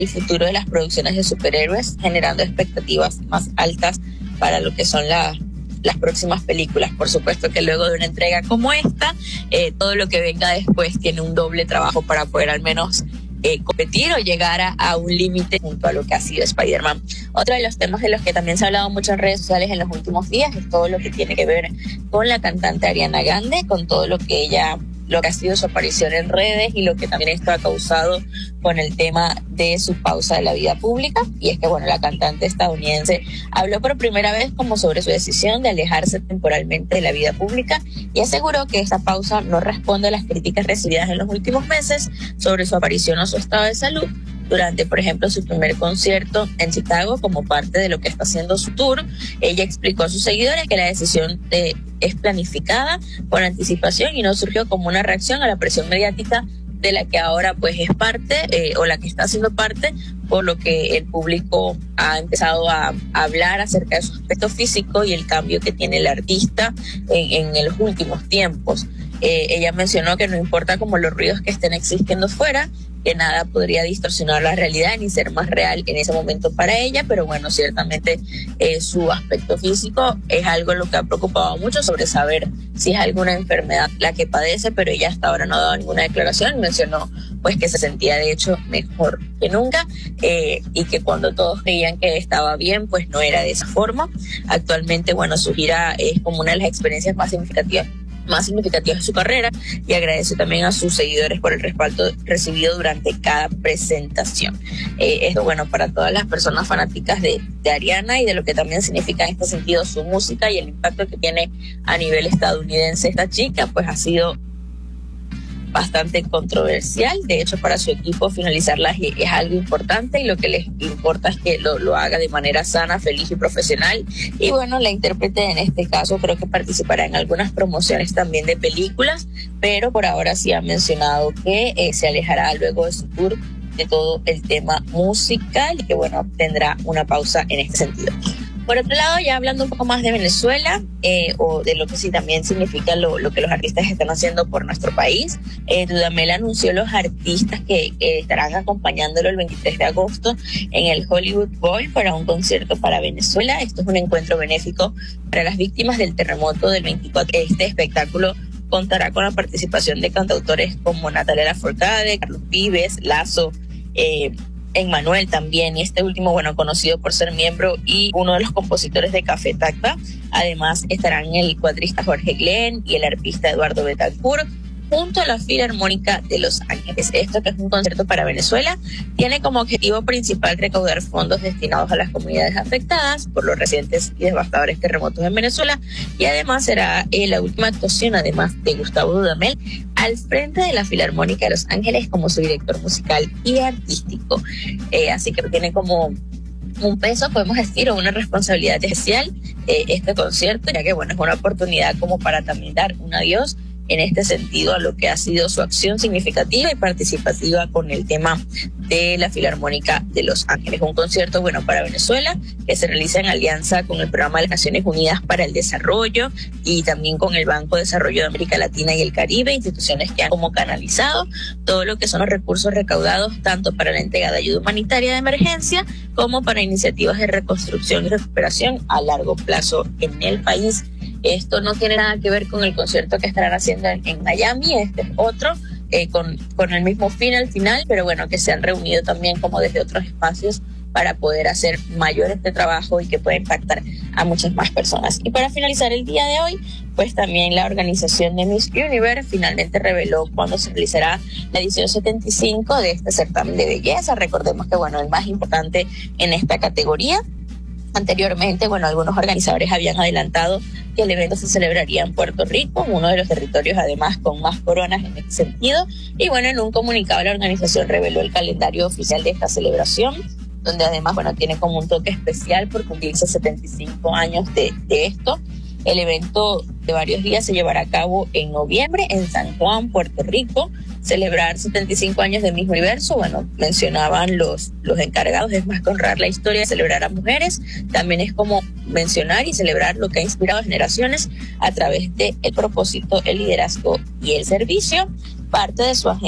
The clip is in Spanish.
el futuro de las producciones de superhéroes, generando expectativas más altas para lo que son las próximas películas. Por supuesto que luego de una entrega como esta, todo lo que venga después tiene un doble trabajo para poder al menos competir o llegar a un límite junto a lo que ha sido Spider-Man. Otro de los temas de los que también se ha hablado mucho en redes sociales en los últimos días es todo lo que tiene que ver con la cantante Ariana Grande, con todo lo que ha sido su aparición en redes y lo que también esto ha causado con el tema de su pausa de la vida pública. Y es que, bueno, la cantante estadounidense habló por primera vez como sobre su decisión de alejarse temporalmente de la vida pública y aseguró que esta pausa no responde a las críticas recibidas en los últimos meses sobre su aparición o su estado de salud durante, por ejemplo, su primer concierto en Chicago como parte de lo que está haciendo su tour. Ella explicó a sus seguidores que la decisión es planificada con anticipación y no surgió como una reacción a la presión mediática de la que ahora pues es parte o la que está haciendo parte, por lo que el público ha empezado a hablar acerca de su aspecto físico y el cambio que tiene el artista en los últimos tiempos. Ella mencionó que no importa como los ruidos que estén existiendo fuera, que nada podría distorsionar la realidad ni ser más real en ese momento para ella, pero bueno, ciertamente su aspecto físico es algo lo que ha preocupado mucho sobre saber si es alguna enfermedad la que padece, pero ella hasta ahora no ha dado ninguna declaración. Mencionó pues que se sentía de hecho mejor que nunca y que cuando todos creían que estaba bien, pues no era de esa forma. Actualmente, bueno, su gira es como una de las experiencias más significativas de su carrera y agradece también a sus seguidores por el respaldo recibido durante cada presentación. Esto, bueno, para todas las personas fanáticas de Ariana y de lo que también significa en este sentido su música y el impacto que tiene a nivel estadounidense esta chica, pues ha sido bastante controversial. De hecho, para su equipo finalizarla es algo importante y lo que les importa es que lo haga de manera sana, feliz y profesional. Y bueno, la intérprete en este caso creo que participará en algunas promociones también de películas, pero por ahora sí ha mencionado que se alejará luego de su tour de todo el tema musical y que bueno, tendrá una pausa en este sentido. Por otro lado, ya hablando un poco más de Venezuela, o de lo que sí también significa lo que los artistas están haciendo por nuestro país, Dudamel anunció los artistas que estarán acompañándolo el 23 de agosto en el Hollywood Bowl para un concierto para Venezuela. Esto es un encuentro benéfico para las víctimas del terremoto del 24. Este espectáculo contará con la participación de cantautores como Natalia Lafourcade, Carlos Vives, Lazo, Emmanuel también, y este último, bueno, conocido por ser miembro y uno de los compositores de Café Tacta. Además estarán el cuatrista Jorge Glenn y el arpista Eduardo Betancourt, junto a la Filarmónica de Los Ángeles. Esto, que es un concierto para Venezuela, tiene como objetivo principal recaudar fondos destinados a las comunidades afectadas por los recientes y devastadores terremotos en Venezuela, y además será la última actuación, además de Gustavo Dudamel, al frente de la Filarmónica de Los Ángeles como su director musical y artístico. Así que tiene como un peso, podemos decir, o una responsabilidad especial este concierto, ya que bueno, es una oportunidad como para también dar un adiós en este sentido a lo que ha sido su acción significativa y participativa con el tema de la Filarmónica de Los Ángeles. Un concierto, bueno, para Venezuela, que se realiza en alianza con el Programa de las Naciones Unidas para el Desarrollo y también con el Banco de Desarrollo de América Latina y el Caribe, instituciones que han como canalizado todo lo que son los recursos recaudados tanto para la entrega de ayuda humanitaria de emergencia como para iniciativas de reconstrucción y recuperación a largo plazo en el país. Esto no tiene nada que ver con el concierto que estarán haciendo en Miami, este es otro, con el mismo fin al final, pero bueno, que se han reunido también como desde otros espacios para poder hacer mayor este trabajo y que pueda impactar a muchas más personas. Y para finalizar el día de hoy, pues también la organización de Miss Universe finalmente reveló cuándo se realizará la edición 75 de este certamen de belleza. Recordemos que bueno, el más importante en esta categoría. Anteriormente, bueno, algunos organizadores habían adelantado que el evento se celebraría en Puerto Rico, uno de los territorios además con más coronas en este sentido. Y bueno, en un comunicado la organización reveló el calendario oficial de esta celebración, donde además, bueno, tiene como un toque especial por cumplirse 75 años de esto. El evento de varios días se llevará a cabo en noviembre en San Juan, Puerto Rico. Celebrar 75 años de Miss Universo, bueno, mencionaban los encargados, es más que honrar la historia de celebrar a mujeres, también es como mencionar y celebrar lo que ha inspirado a generaciones a través de el propósito, el liderazgo y el servicio. Parte de su agenda